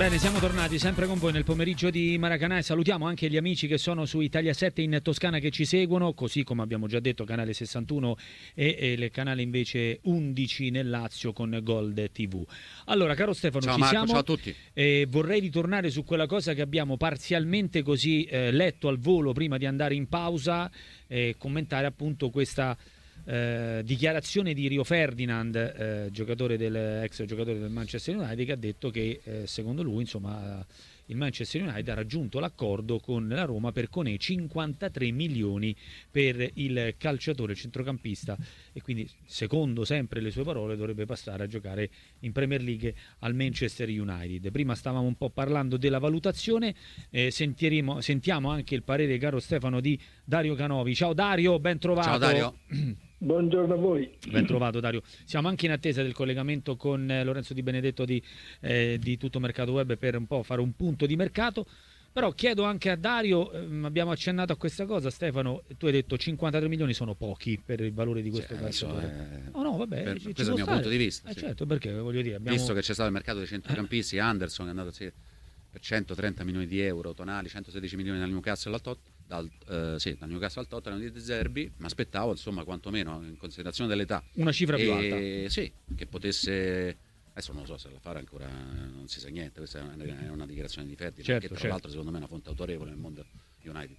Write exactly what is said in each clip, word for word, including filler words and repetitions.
Bene, siamo tornati sempre con voi nel pomeriggio di Maracanã e salutiamo anche gli amici che sono su Italia sette in Toscana che ci seguono, così come abbiamo già detto canale sessantuno e, e il canale invece undici nel Lazio con Gold tivù. Allora, caro Stefano, ciao ci Marco, siamo. ciao a tutti. Eh, vorrei ritornare su quella cosa che abbiamo parzialmente così eh, letto al volo prima di andare in pausa e commentare appunto questa Eh, dichiarazione di Rio Ferdinand, eh, giocatore del, ex giocatore del Manchester United, che ha detto che eh, secondo lui insomma il Manchester United ha raggiunto l'accordo con la Roma per Koné cinquantatré milioni per il calciatore centrocampista e quindi secondo sempre le sue parole dovrebbe passare a giocare in Premier League al Manchester United. Prima stavamo un po' parlando della valutazione, eh, sentiremo, sentiamo anche il parere, caro Stefano, di Dario Canovi. Ciao Dario, ben trovato. Ciao Dario. Buongiorno a voi. Ben trovato Dario. Siamo anche in attesa del collegamento con eh, Lorenzo Di Benedetto di, eh, di Tutto Mercato Web per un po' fare un punto di mercato. Però chiedo anche a Dario, ehm, abbiamo accennato a questa cosa, Stefano, tu hai detto cinquantatré milioni sono pochi per il valore di questo Sì, calciatore. è... Oh no, vabbè, per, ci, ci questo è il mio stare. punto di vista. Eh sì. certo, perché voglio dire, abbiamo... Visto che c'è stato il mercato dei centrocampisti, Anderson è andato sì, per centotrenta milioni di euro, Tonali centosedici milioni dal Newcastle al Tot, dal, eh, sì, dal Newcastle al Tottenham di De Zerbi, ma aspettavo insomma quantomeno in considerazione dell'età una cifra più e, alta. Sì, che potesse, adesso non lo so se la fare ancora, non si sa niente, questa è una, è una dichiarazione di Ferdinand, certo, che tra certo. l'altro secondo me è una fonte autorevole nel mondo United.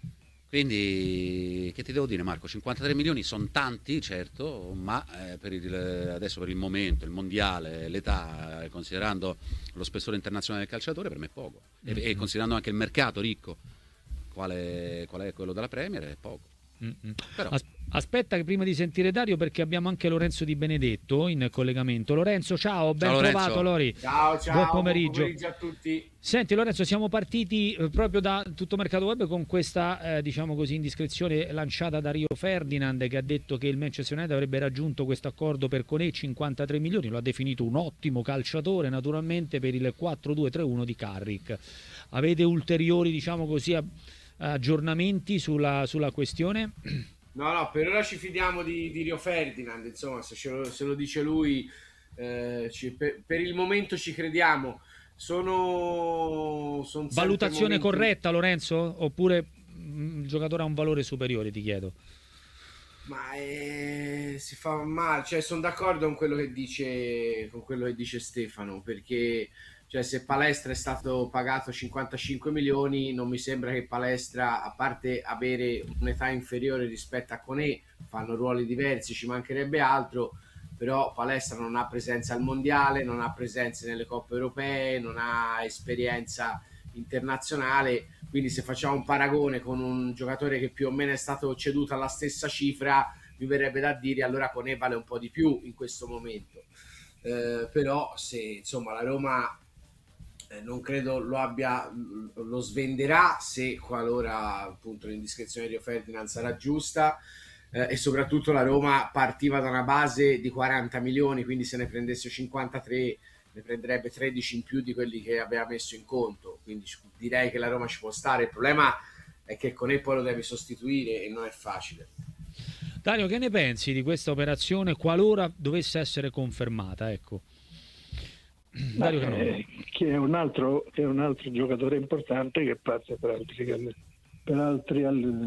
Quindi che ti devo dire Marco, cinquantatré milioni sono tanti certo, ma eh, per il, adesso per il momento, il mondiale, l'età, eh, considerando lo spessore internazionale del calciatore, per me è poco. Mm-hmm. E, e considerando anche il mercato ricco, quale, qual è quello della Premier, è poco. Mm-hmm. Però... As- aspetta che prima di sentire Dario, perché abbiamo anche Lorenzo Di Benedetto in collegamento. Lorenzo, ciao, ben ciao, trovato Lorenzo. Lori. Ciao, ciao, buon pomeriggio. buon pomeriggio a tutti. Senti Lorenzo, siamo partiti eh, proprio da Tutto Mercato Web con questa eh, diciamo così indiscrezione lanciata da Rio Ferdinand, che ha detto che il Manchester United avrebbe raggiunto questo accordo per Koné cinquantatré milioni, lo ha definito un ottimo calciatore naturalmente per il quattro due tre uno di Carrick. Avete ulteriori diciamo così a- aggiornamenti sulla, sulla questione? No, no, per ora ci fidiamo di, di Rio Ferdinand, insomma, se, ce lo, se lo dice lui, eh, ci, per, per il momento ci crediamo. Sono, sono Valutazione momenti... corretta, Lorenzo? Oppure mh, il giocatore ha un valore superiore, ti chiedo? Ma eh, si fa male, cioè sono d'accordo con quello che dice, con quello che dice Stefano, perché cioè, se Palestra è stato pagato cinquantacinque milioni, non mi sembra che Palestra, a parte avere un'età inferiore rispetto a Koné, fanno ruoli diversi, ci mancherebbe altro, però Palestra non ha presenza al mondiale, non ha presenze nelle coppe europee, non ha esperienza internazionale, quindi se facciamo un paragone con un giocatore che più o meno è stato ceduto alla stessa cifra, mi verrebbe da dire allora Koné vale un po' di più in questo momento. Eh, però se insomma la Roma eh, non credo lo abbia, lo svenderà se qualora appunto l'indiscrezione di Rio Ferdinand sarà giusta. Eh, e soprattutto la Roma partiva da una base di quaranta milioni, quindi se ne prendesse cinquantatré ne prenderebbe tredici in più di quelli che aveva messo in conto, quindi direi che la Roma ci può stare. Il problema è che Koné poi lo deve sostituire e non è facile. Dario, che ne pensi di questa operazione qualora dovesse essere confermata? Ecco. Dario eh, che è un altro che è un altro giocatore importante che passa per altri per altri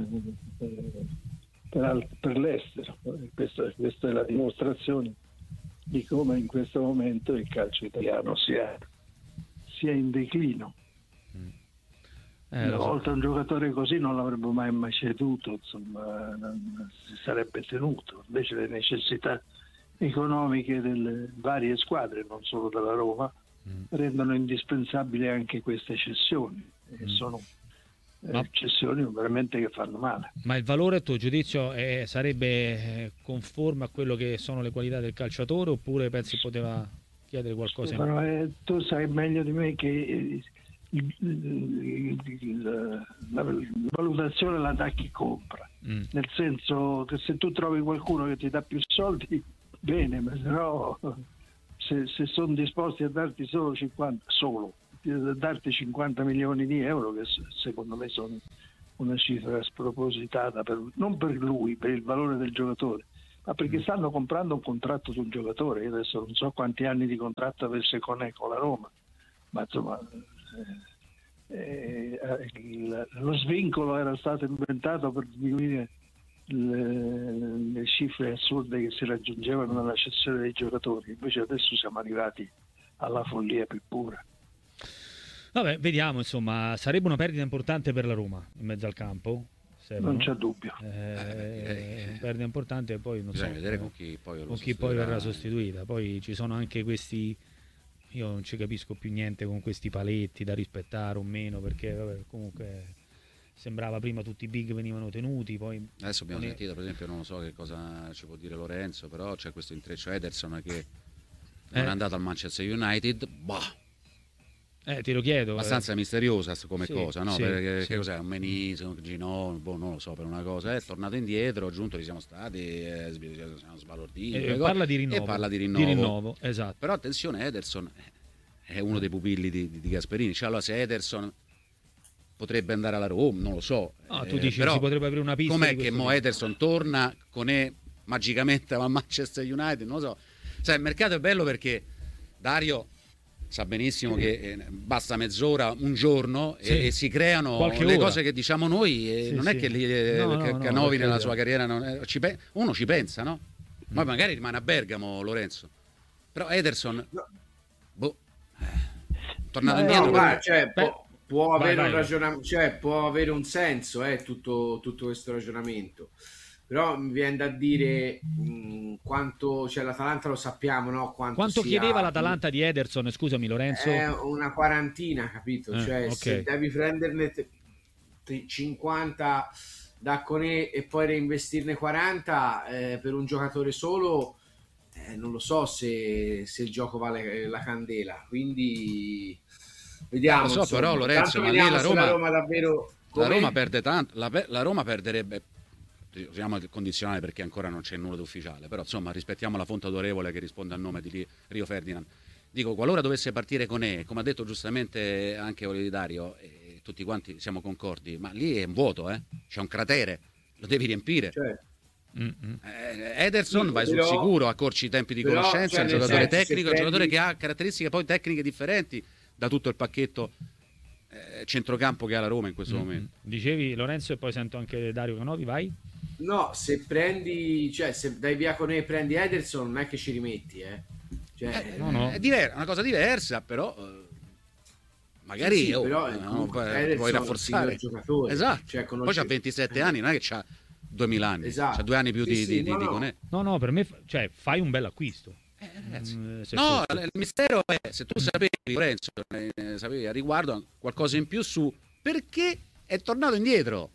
per, al, per l'estero. Questa, questa è la dimostrazione di come in questo momento il calcio italiano sia, sia in declino. Eh, Una so. volta un giocatore così non l'avrebbe mai mai ceduto, insomma, non si sarebbe tenuto. Invece le necessità economiche delle varie squadre, non solo della Roma, mm. rendono indispensabili anche queste cessioni. Mm. Sono Ma... cessioni veramente che fanno male. Ma il valore a tuo giudizio è, sarebbe conforme a quello che sono le qualità del calciatore, oppure pensi poteva chiedere qualcosa? Stefano, eh, tu sai meglio di me che il, il, il, la, la valutazione la dà chi compra, mm. nel senso che se tu trovi qualcuno che ti dà più soldi bene, ma se no se, se sono disposti a darti solo cinquanta solo a darti cinquanta milioni di euro, che secondo me sono una cifra spropositata per, non per lui, per il valore del giocatore, ma perché mm. stanno comprando un contratto sul giocatore. Io adesso non so quanti anni di contratto avesse con, con la Roma, ma insomma eh, eh, il, lo svincolo era stato inventato per diminuire le, le cifre assurde che si raggiungevano nella cessione dei giocatori, invece adesso siamo arrivati alla follia più pura. Vabbè, vediamo, insomma, sarebbe una perdita importante per la Roma in mezzo al campo. Non c'è dubbio. Eh, eh, una perdita importante, e poi non bisogna so, vedere con chi poi, con chi poi verrà sostituita. Poi ci sono anche questi, io non ci capisco più niente con questi paletti da rispettare o meno, perché vabbè, comunque sembrava prima tutti i big venivano tenuti, poi adesso abbiamo è... sentito, per esempio, non lo so che cosa ci può dire Lorenzo, però c'è questo intreccio Ederson che eh. non è andato al Manchester United, bah. Eh, te lo chiedo. Abbastanza eh. misteriosa come sì, cosa, no? Sì, Perché sì. che cos'è? Un menisco, un ginocchio, boh, non lo so, per una cosa. È tornato indietro, giunto, li siamo stati, eh, siamo sbalorditi. E parla di rinnovo. E parla di rinnovo. Di rinnovo, esatto. Però attenzione, Ederson è uno dei pupilli di, di, di Gasperini. Cioè, allora, se Ederson potrebbe andare alla Roma, non lo so. Ah, tu eh, dici però si potrebbe aprire una pista. Com'è che mo Ederson torna con e magicamente al Manchester United? Non lo so. Sai, il mercato è bello perché Dario sa benissimo che eh, basta mezz'ora, un giorno sì. e, e si creano Qualche le ora. cose che diciamo noi e sì, non sì. è che li, eh, no, no, Canovi no, nella sua carriera non è, ci pe- uno ci pensa, no? Ma mm. magari rimane a Bergamo Lorenzo, però Ederson no. boh, eh, tornato no, indietro no, per... vai, cioè, Beh, può, può vai, avere vai, un vai. ragionamento, cioè può avere un senso eh, tutto, tutto questo ragionamento. Però mi viene da dire mh, quanto, cioè l'Atalanta lo sappiamo, no? Quanto, quanto sia, chiedeva l'Atalanta di Ederson, scusami Lorenzo? È una quarantina, capito? Eh, cioè okay. se devi prenderne te, te cinquanta da Koné e poi reinvestirne quaranta eh, per un giocatore solo, eh, non lo so se, se il gioco vale la candela. Quindi vediamo. Lo so, insomma. però Lorenzo, ma lì la Roma, la Roma davvero... La Roma perde tanto, la, la Roma perderebbe... usiamo il condizionale perché ancora non c'è nulla di ufficiale, però insomma rispettiamo la fonte autorevole che risponde al nome di Rio Ferdinand. Dico, qualora dovesse partire con E, come ha detto giustamente anche Dario, e tutti quanti siamo concordi, ma lì è un vuoto, eh? C'è un cratere, lo devi riempire. Certo. Eh, Ederson sì, vai però, sul sicuro, accorci i tempi di però, conoscenza, cioè, un giocatore senso, tecnico, un prendi... giocatore che ha caratteristiche poi tecniche differenti da tutto il pacchetto eh, centrocampo che ha la Roma in questo mm-hmm. momento. Dicevi Lorenzo e poi sento anche Dario Canovi, vai. No, se prendi, cioè se dai via con e prendi Ederson non è che ci rimetti, eh. Cioè, eh, no, no. È diversa, una cosa diversa, però eh, magari sì, sì, oh, però, no, Ederson puoi rafforzare. Giocatore, esatto. Cioè, conosce... Poi c'ha ventisette anni, non è che c'ha duemila anni, esatto. c'ha due anni più sì, di, sì, di, no, di, no. di Conè. No, no, per me cioè, fai un bel acquisto. Eh, ragazzi. Mm, no, fosse... il mistero è se tu sapevi, Lorenzo, eh, sapevi a riguardo qualcosa in più su perché è tornato indietro.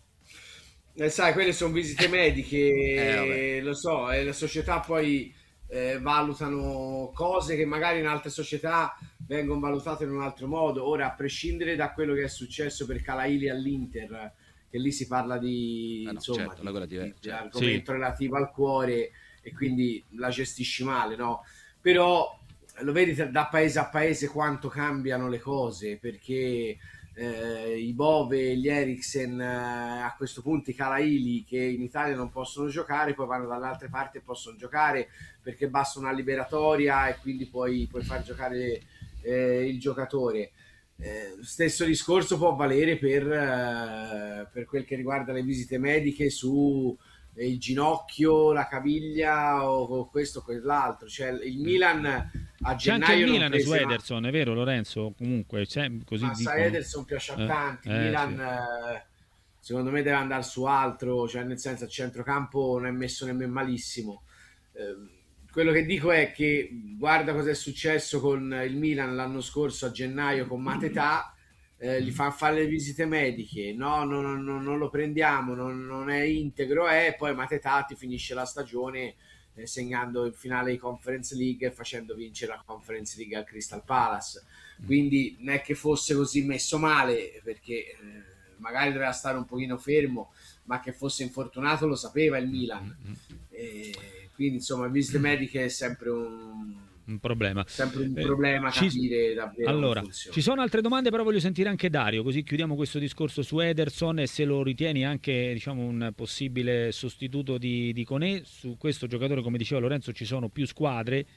Eh, sai, quelle sono visite mediche, eh, lo so, e le società poi eh, valutano cose che magari in altre società vengono valutate in un altro modo. Ora, a prescindere da quello che è successo per Calaili all'Inter, che lì si parla di, ah, no, insomma, certo, di, di, di, certo. di argomento sì. relativo al cuore e quindi la gestisci male, no? Però lo vedi da paese a paese quanto cambiano le cose, perché eh, i Bove, gli Eriksen, eh, a questo punto i Calaili che in Italia non possono giocare, poi vanno dall'altra parte e possono giocare perché basta una liberatoria e quindi puoi, puoi far giocare eh, il giocatore. Eh, stesso discorso può valere per, eh, per quel che riguarda le visite mediche su eh, il ginocchio, la caviglia o, o questo o quell'altro. Cioè il Milan a c'è gennaio anche il Milan prese, su Ederson, ma... è vero Lorenzo? Comunque c'è, così ma dicono. sa Ederson piace a tanti, eh, il Milan sì. eh, secondo me deve andare su altro, cioè nel senso a centrocampo non è messo nemmeno malissimo. Eh, quello che dico è che guarda cosa è successo con il Milan l'anno scorso a gennaio con Mateta, eh, gli fa fare le visite mediche, no, no, no, no non lo prendiamo, non, non è integro, e eh, poi Mateta ti finisce la stagione eh, segnando in finale di Conference League e facendo vincere la Conference League al Crystal Palace. Quindi non è che fosse così messo male, perché eh, magari doveva stare un pochino fermo, ma che fosse infortunato lo sapeva il Milan. E quindi insomma visite mediche è sempre un, un problema sempre un eh, problema ci... capire davvero allora ci sono altre domande, però voglio sentire anche Dario, così chiudiamo questo discorso su Ederson e se lo ritieni anche diciamo un possibile sostituto di, di Koné. Su questo giocatore, come diceva Lorenzo, ci sono più squadre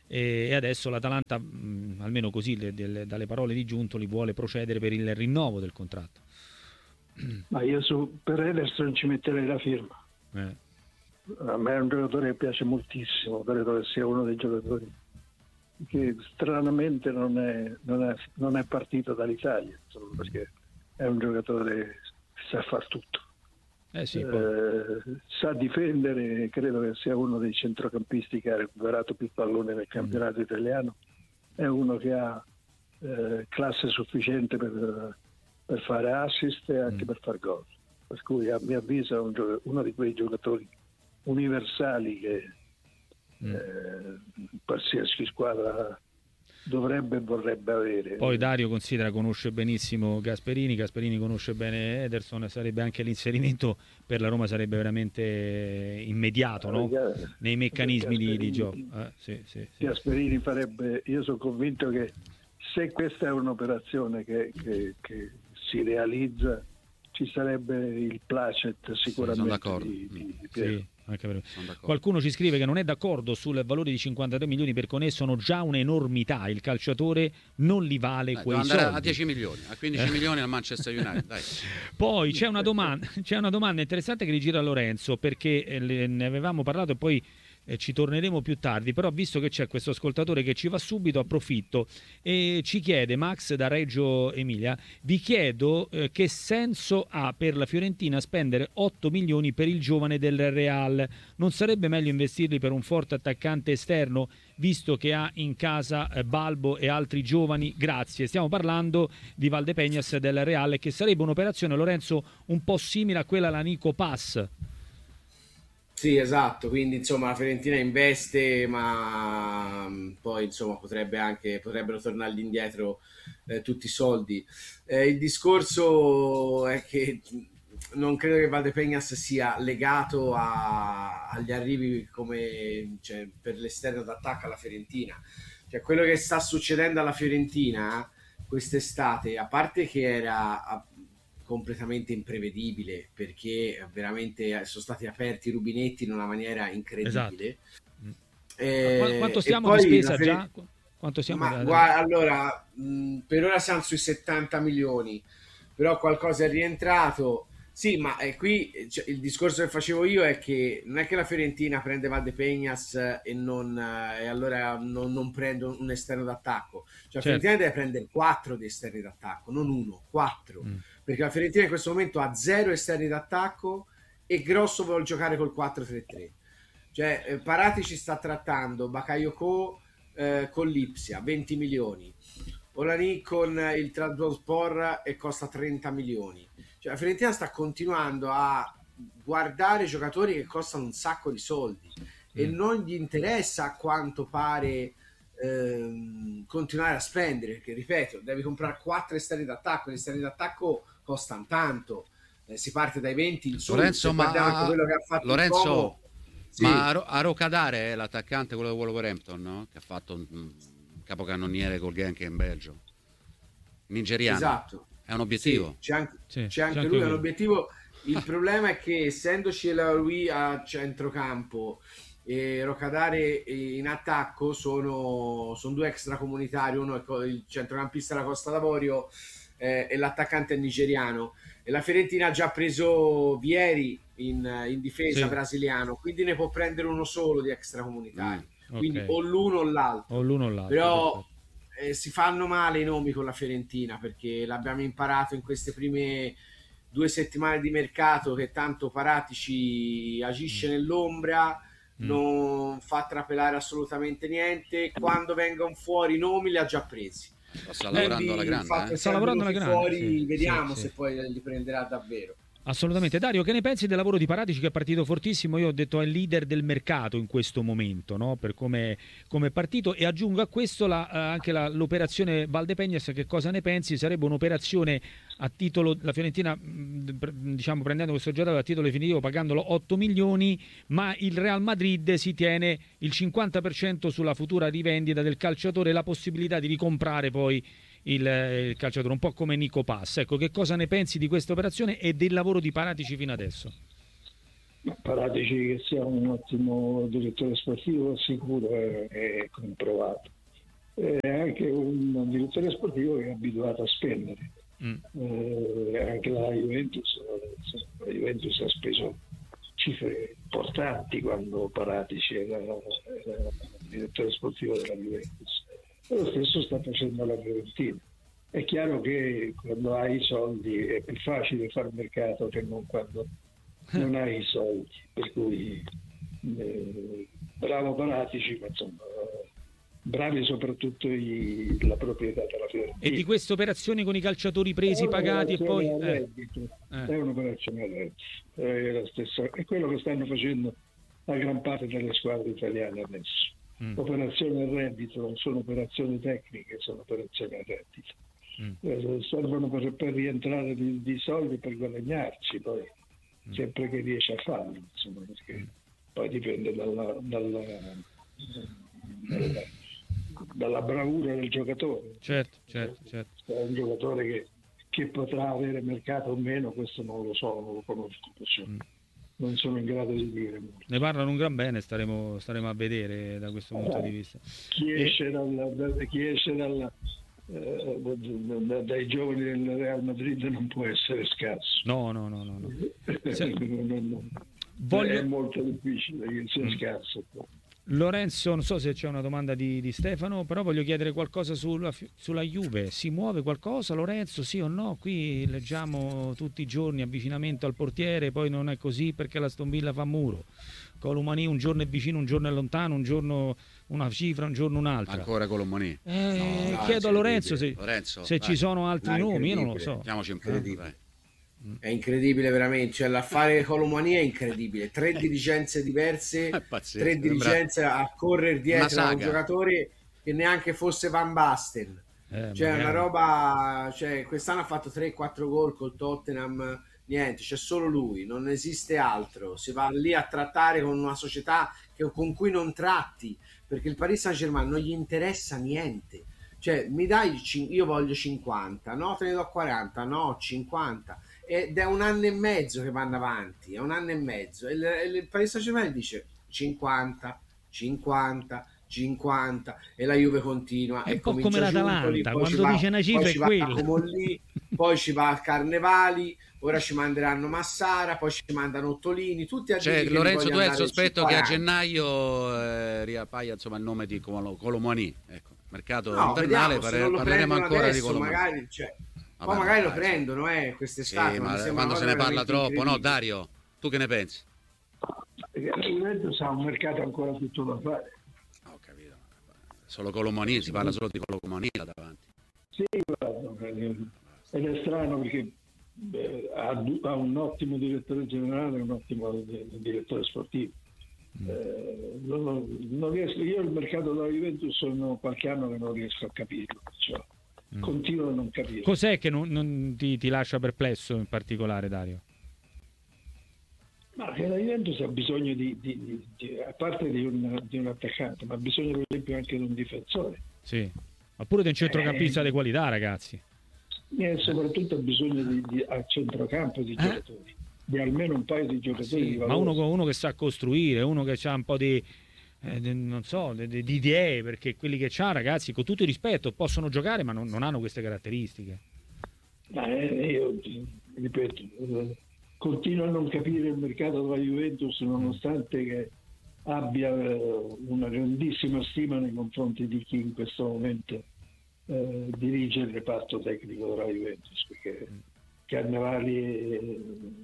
e adesso l'Atalanta, mh, almeno così le, delle, dalle parole di Giuntoli, vuole procedere per il rinnovo del contratto. Ma io su, per Ederson ci metterei la firma. Eh. A me è un giocatore che piace moltissimo, credo che sia uno dei giocatori che stranamente non è, non è, non è partito dall'Italia, insomma, perché è un giocatore che sa far tutto. Eh sì, eh, sa difendere, credo che sia uno dei centrocampisti che ha recuperato più pallone nel campionato mm. italiano, è uno che ha eh, classe sufficiente per, per fare assist e anche mm. per far gol, per cui a mio avviso è un gioc- uno di quei giocatori universali che mm. eh, qualsiasi squadra dovrebbe e vorrebbe avere. Poi Dario considera, conosce benissimo Gasperini, Gasperini conosce bene Ederson, sarebbe anche l'inserimento per la Roma sarebbe veramente immediato, no? Nei meccanismi di, di gioco. Eh, sì, sì, sì. Gasperini farebbe, io sono convinto che se questa è un'operazione che, che, che si realizza, ci sarebbe il placet sicuramente sì, sono di, di, di sì. Anche per... Qualcuno ci scrive che non è d'accordo sul valore di cinquantatré milioni per Koné, sono già un'enormità, il calciatore non li vale dai, quei andare soldi. A dieci milioni, a quindici eh. milioni al Manchester United. Dai. Poi c'è una domanda, c'è una domanda interessante che rigira a Lorenzo, perché ne avevamo parlato e poi eh, ci torneremo più tardi, però visto che c'è questo ascoltatore che ci va subito, approfitto e ci chiede, Max da Reggio Emilia, vi chiedo eh, che senso ha per la Fiorentina spendere otto milioni per il giovane del Real, non sarebbe meglio investirli per un forte attaccante esterno visto che ha in casa eh, Balbo e altri giovani? Grazie. Stiamo parlando di Valdepeñas del Real, che sarebbe un'operazione, Lorenzo, un po' simile a quella alla Nico Pass. Sì, esatto, quindi insomma la Fiorentina investe, ma poi insomma potrebbe anche, potrebbero tornargli indietro eh, tutti i soldi. Eh, il discorso è che non credo che Valdepeñas sia legato a, agli arrivi come, cioè, per l'esterno d'attacco alla Fiorentina. Cioè, quello che sta succedendo alla Fiorentina quest'estate, a parte che era a, completamente imprevedibile, perché veramente sono stati aperti i rubinetti in una maniera incredibile. Esatto. Eh, quanto stiamo di spesa Fer- già? Quanto siamo Ma, da... guarda, allora, mh, per ora siamo sui settanta milioni, però qualcosa è rientrato. Sì, ma eh, qui cioè, il discorso che facevo io è che non è che la Fiorentina prende Valdepeñas e, non, eh, e allora non, non prende un esterno d'attacco. Cioè la certo. Fiorentina deve prendere quattro di esterni d'attacco, non uno, quattro. Mm. Perché la Fiorentina in questo momento ha zero esterni d'attacco e Grosso vuole giocare col quattro tre tre. Cioè eh, Parati ci sta trattando Bakayoko eh, con l'Ipsia, venti milioni. Olani con il Trabzonspor e costa trenta milioni. Cioè la Fiorentina sta continuando a guardare giocatori che costano un sacco di soldi mm. e non gli interessa a quanto pare ehm, continuare a spendere, perché ripeto, devi comprare quattro esterni d'attacco, gli esterni d'attacco costano tanto, eh, si parte dai venti in su. Lorenzo, ma anche quello che ha fatto Lorenzo, Como, sì. ma a Rocadare è l'attaccante, quello di Wolverhampton, no? Che ha fatto un, un capocannoniere col Genk in Belgio, nigeriano. Esatto. È un obiettivo. Sì, c'è anche, sì, c'è anche c'è lui, anche è un obiettivo. Il problema è che essendoci lui a centrocampo e Rocadare in attacco sono, sono due extracomunitari, uno è il centrocampista della Costa d'Avorio eh, e l'attaccante è nigeriano, e la Fiorentina ha già preso Vieri in, in difesa sì. brasiliano, quindi ne può prendere uno solo di extracomunitari, mm, quindi okay. o l'uno o l'altro, o l'uno o l'altro però eh, si fanno male i nomi con la Fiorentina, perché l'abbiamo imparato in queste prime due settimane di mercato che tanto Paratici agisce mm. nell'ombra, mm. non fa trapelare assolutamente niente, quando vengono fuori i nomi li ha già presi. Sta lavorando alla grande, eh? sta lavorando alla grande fuori, sì, vediamo sì, se sì. poi li prenderà davvero. Assolutamente. Dario, che ne pensi del lavoro di Paratici, che è partito fortissimo? Io ho detto è il leader del mercato in questo momento, no? Per come è partito, e aggiungo a questo la, anche la, l'operazione Valdepeñas. Che cosa ne pensi? Sarebbe un'operazione a titolo, la Fiorentina diciamo prendendo questo giocatore a titolo definitivo pagandolo otto milioni, ma il Real Madrid si tiene il cinquanta per cento sulla futura rivendita del calciatore, la possibilità di ricomprare poi Il, il calciatore, un po' come Nico Pass. Ecco, che cosa ne pensi di questa operazione e del lavoro di Paratici fino adesso? Ma Paratici che sia un ottimo direttore sportivo sicuro è, è comprovato. È anche un direttore sportivo che è abituato a spendere. Mm. Eh, anche la Juventus, la Juventus ha speso cifre importanti quando Paratici era, era direttore sportivo della Juventus, e lo stesso sta facendo la Fiorentina. È chiaro che quando hai i soldi è più facile fare mercato che non quando non hai i soldi, per cui eh, bravo Paratici, ma insomma bravi soprattutto i, la proprietà della Fiorentina. E di queste operazioni con i calciatori presi, pagati e poi eh. reddito, eh. è un'operazione a reddito, è, la stessa, è quello che stanno facendo la gran parte delle squadre italiane adesso. Mm. Operazioni a reddito non sono operazioni tecniche, sono operazioni a reddito. Mm. Eh, servono per, per rientrare di, di soldi per guadagnarci, poi mm. sempre che riesce a farlo, insomma, perché mm. poi dipende dalla, dalla, dalla dalla bravura del giocatore. Certo, certo, certo. È un giocatore che, che potrà avere mercato o meno, questo non lo so, non lo conosco, perciò mm. non sono in grado di dire molto. Ne parlano un gran bene, staremo, staremo a vedere da questo punto eh, di vista. Chi esce, e... dalla, da, chi esce dalla, eh, da, da, dai giovani del Real Madrid non può essere scarso. No, no, no, no. no. Se... non, non, non. Voglio... È molto difficile che sia mm. scarso. Lorenzo, non so se c'è una domanda di, di Stefano, però voglio chiedere qualcosa sulla, sulla Juve. Si muove qualcosa, Lorenzo, sì o no? Qui leggiamo tutti i giorni avvicinamento al portiere, poi non è così perché l'Aston Villa fa muro. Colomani un giorno è vicino, un giorno è lontano, un giorno una cifra, un giorno un'altra. Ancora Colomani? Eh, no, chiedo a Lorenzo se, Lorenzo, se ci sono altri dai, nomi, io non lo so. Mettiamoci un po', dai. È incredibile veramente, cioè l'affare Colomani è incredibile, tre dirigenze diverse, pazzesco, tre dirigenze a correre dietro a un giocatore che neanche fosse Van Basten, eh, cioè magari. Una roba, cioè quest'anno ha fatto tre quattro gol col Tottenham, niente, c'è solo lui, non esiste altro, si va lì a trattare con una società che, con cui non tratti, perché il Paris Saint-Germain non gli interessa niente, cioè mi dai, io voglio cinquanta, no te ne do quaranta, no cinquanta, ed è un anno e mezzo che vanno avanti, è un anno e mezzo, e il, il Paris Saint-Germain dice cinquanta, cinquanta, cinquanta e la Juve continua. È e un po' come l'Atalanta, lì, quando va, dice una cifra è quella. Lì, poi ci va a Carnevali, ora ci manderanno Massara, poi ci mandano Ottolini, tutti a cioè, dire Lorenzo, tu hai il sospetto che a gennaio eh, riappaia insomma il nome di Colomani, ecco, mercato no, invernale, vediamo, pare, parleremo ancora adesso, di Colomani. Magari, cioè, Vabbè, poi magari no, lo prendono eh, quest'estate, sì, ma ma quando se ne parla troppo, no Dario? Tu che ne pensi? La Juventus ha un mercato ancora tutto da fare. Ho capito. Solo Colomani, si parla solo di Colomani là davanti. Sì, guarda, ed è strano perché beh, ha, ha un ottimo direttore generale e un ottimo direttore sportivo. Mm. Eh, non, non riesco, io il mercato della Juventus sono qualche anno che non riesco a capirlo, perciò mm. continuo a non capire. Cos'è che non, non ti, ti lascia perplesso in particolare, Dario? Ma che la Juventus ha bisogno di, di, di, di a parte di un, di un attaccante, ma ha bisogno per esempio anche di un difensore. Sì, ma pure di un centrocampista eh, di qualità, ragazzi. E soprattutto ha bisogno di, di, a centrocampo di eh? giocatori, di almeno un paio di giocatori. Sì, di ma uno, uno che sa costruire, uno che ha un po' di, eh, di non so, di, di idee, perché quelli che c'ha, ragazzi, con tutto il rispetto, possono giocare, ma non, non hanno queste caratteristiche. Ma eh, io ripeto, continuo a non capire il mercato della Juventus, nonostante che abbia una grandissima stima nei confronti di chi in questo momento eh, dirige il reparto tecnico della Juventus, perché Carnevali eh,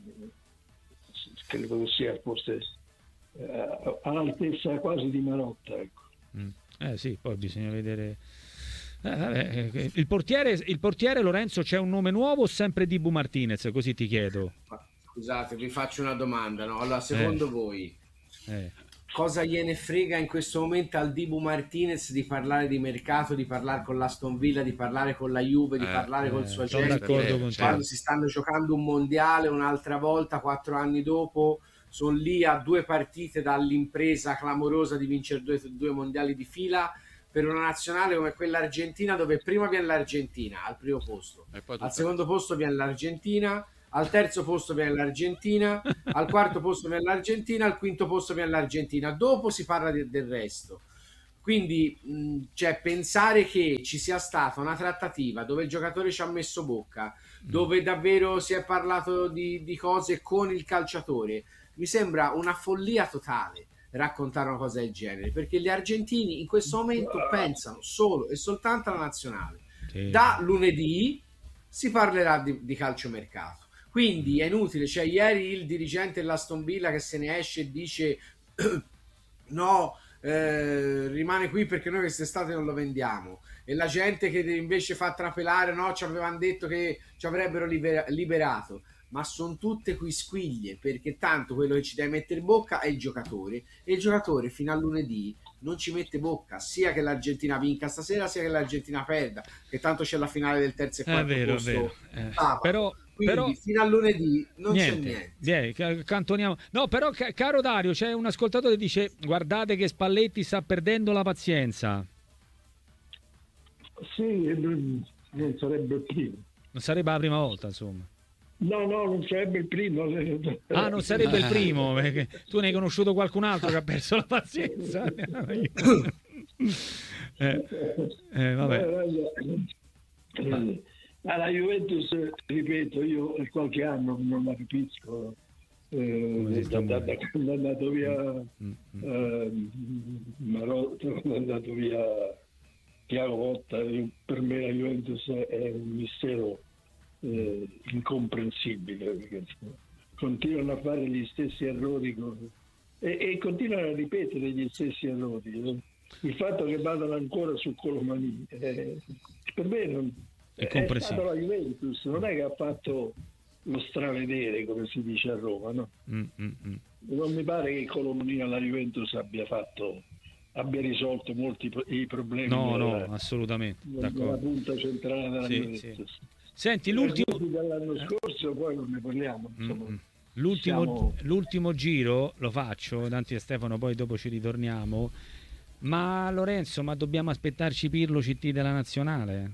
credo che sia forse eh, all'altezza quasi di Marotta, ecco. Mm. Eh sì, poi bisogna vedere. Eh, vabbè, il portiere, il portiere Lorenzo, c'è un nome nuovo o sempre Dibu Martinez? Così ti chiedo. Scusate, vi faccio una domanda, no? Allora, secondo eh. voi eh. cosa gliene frega in questo momento al Dibu Martinez di parlare di mercato, di parlare con l'Aston Villa, di parlare con la Juve, di eh, parlare eh, col suo agente, quando si stanno giocando un mondiale un'altra volta, quattro anni dopo, sono lì a due partite dall'impresa clamorosa di vincere due, due mondiali di fila per una nazionale come quella argentina, dove prima viene l'Argentina al primo posto, al secondo posto viene l'Argentina, al terzo posto viene l'Argentina, al quarto posto viene l'Argentina, al quinto posto viene l'Argentina, dopo si parla de- del resto. Quindi mh, cioè, pensare che ci sia stata una trattativa dove il giocatore ci ha messo bocca, dove davvero si è parlato di, di cose con il calciatore, mi sembra una follia totale raccontare una cosa del genere, perché gli argentini in questo momento pensano solo e soltanto alla nazionale. Sì. Da lunedì si parlerà di, di calciomercato, quindi è inutile, cioè ieri il dirigente dell'Aston Villa che se ne esce e dice no, eh, rimane qui perché noi quest'estate non lo vendiamo, e la gente che invece fa trapelare no, ci avevano detto che ci avrebbero libera- liberato, ma sono tutte quisquiglie, perché tanto quello che ci deve mettere in bocca è il giocatore, e il giocatore fino a lunedì non ci mette bocca, sia che l'Argentina vinca stasera sia che l'Argentina perda, che tanto c'è la finale del terzo e quarto è vero, posto è vero. Eh, sabato. però, Quindi però fino a lunedì non niente, c'è niente. Vieni, ca- cantoniamo. No, però ca- caro Dario, c'è un ascoltatore che dice guardate che Spalletti sta perdendo la pazienza. Sì, non non sarebbe il primo. Non sarebbe la prima volta, insomma. No, no, non sarebbe il primo. Ah, non sarebbe il primo, perché tu ne hai conosciuto qualcun altro che ha perso la pazienza. eh, eh, vabbè. Alla Juventus, ripeto, io qualche anno non la capisco. Eh, da, da, da, quando è andato via eh, Marotta, quando è andato via Thiago Motta, per me la Juventus è un mistero eh, incomprensibile, perché continuano a fare gli stessi errori con, e, e continuano a ripetere gli stessi errori. Il fatto che vadano ancora su Colomani eh, per me non, è, è stato la Juventus, non è che ha fatto lo stravedere, come si dice a Roma, no? Mm, mm, mm. Non mi pare che Colomani alla Juventus abbia fatto abbia risolto molti i problemi. No, della, no, assolutamente. Della punta centrale della sì, Juventus. Sì. Senti, l'ultimo dell'anno scorso, poi non ne parliamo. Insomma. Mm-hmm. L'ultimo, Siamo... l'ultimo giro lo faccio, Dante e Stefano, poi dopo ci ritorniamo. Ma Lorenzo, ma dobbiamo aspettarci Pirlo C T della nazionale?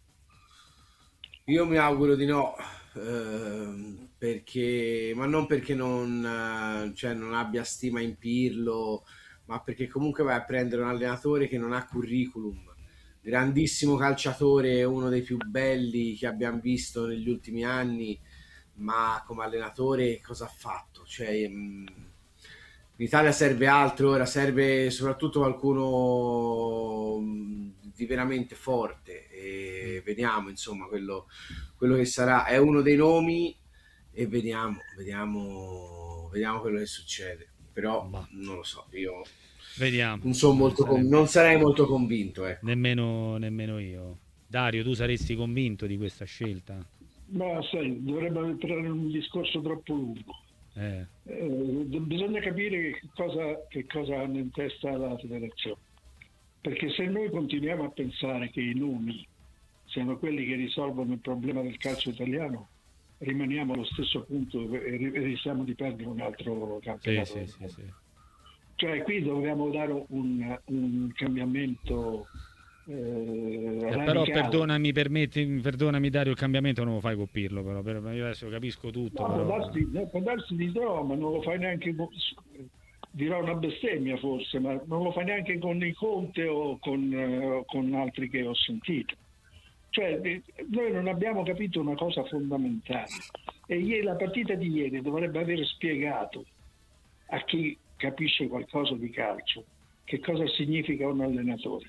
Io mi auguro di no, eh, perché, ma non perché non, cioè, non abbia stima in Pirlo, ma perché comunque vai a prendere un allenatore che non ha curriculum, grandissimo calciatore, uno dei più belli che abbiamo visto negli ultimi anni, ma come allenatore cosa ha fatto? Cioè, mh, in Italia serve altro, ora serve soprattutto qualcuno di veramente forte, e vediamo insomma quello, quello che sarà. È uno dei nomi e vediamo, vediamo, vediamo quello che succede, però bah. non lo so, io vediamo. non sono molto con... non sarei molto convinto, ecco. nemmeno, nemmeno io. Dario, tu saresti convinto di questa scelta? Ma sai, dovrebbe entrare in un discorso troppo lungo. Eh. Eh, bisogna capire che cosa, che cosa hanno in testa la federazione, perché se noi continuiamo a pensare che i nomi siano quelli che risolvono il problema del calcio italiano, rimaniamo allo stesso punto e rischiamo di perdere un altro campionato. Sì, sì, sì, sì. Cioè qui dobbiamo dare un, un cambiamento eh, eh, però perdonami, permetti, perdonami Dario, il cambiamento non lo fai con Pirlo, però per, io adesso capisco tutto. No, però... può darsi, può darsi di no, ma non lo fai neanche con, dirò una bestemmia forse, ma non lo fai neanche con il Conte o con, uh, con altri che ho sentito. Cioè noi non abbiamo capito una cosa fondamentale, e ieri, la partita di ieri dovrebbe aver spiegato a chi capisce qualcosa di calcio che cosa significa un allenatore.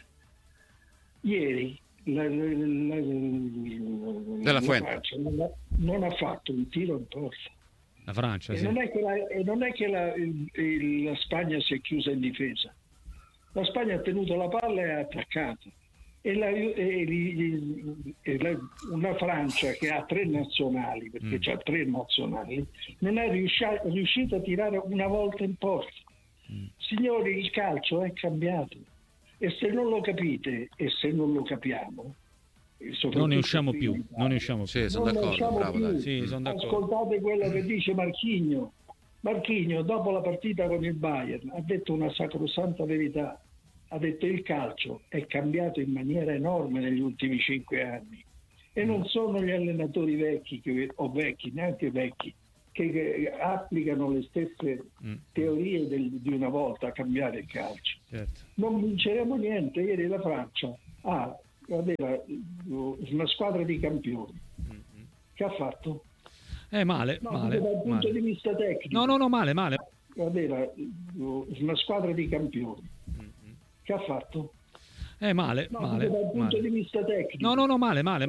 Ieri la, la, la, la, la Francia non ha, non ha fatto un tiro in porta. La Francia, e sì. non è che la, e non è che la, il, il, la Spagna si è chiusa in difesa. La Spagna ha tenuto la palla e ha attaccato. E, la, e, e la, una Francia che ha tre nazionali, perché mm. c'ha tre nazionali, non è riuscita, riuscita a tirare una volta in porta. Mm. Signori, il calcio è cambiato. E se non lo capite e se non lo capiamo, non ne usciamo più, Italia, non ne usciamo più. Sì, sono d'accordo, bravo, dai. Sì, sono d'accordo. Ascoltate quello che dice Marchigno. Marchigno dopo la partita con il Bayern ha detto una sacrosanta verità. Ha detto il calcio è cambiato in maniera enorme negli ultimi cinque anni e non sono gli allenatori vecchi che, o vecchi, neanche vecchi, che, che applicano le stesse mm. teorie del, di una volta a cambiare il calcio. Certo. Non vinceremo niente. Ieri la Francia ha aveva una squadra di campioni. Mm-hmm. Che ha fatto? Eh, male, no, male. Dal punto male. di vista tecnico. No, no, no, male, male. Aveva una squadra di campioni. Mm-hmm. Che ha fatto? Eh, male, no, male. Dal punto male. di vista tecnico. No, no, no, male, male.